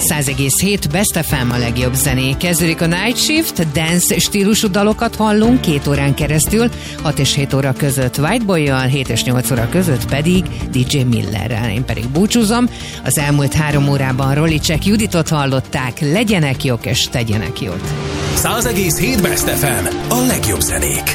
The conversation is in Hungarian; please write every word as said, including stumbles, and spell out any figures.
száz egész hét Best ef em, a legjobb zenék. Kezdődik a Night Shift, dance stílusú dalokat hallunk két órán keresztül, hat és hét óra között Whiteboy-jal, hét és nyolc óra között pedig dé dzsé Millerrel. Én pedig búcsúzom. Az elmúlt három órában Rolicek Juditot hallották, legyenek jók és tegyenek jót. száz egész hét Best ef em, a legjobb zenék.